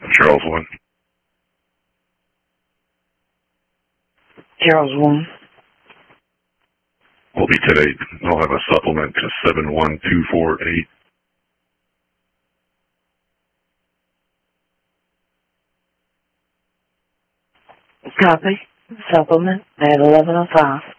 Charles 1. Charles 1. Will be today. I'll have a supplement to 71248. Copy. Supplement at 11:05.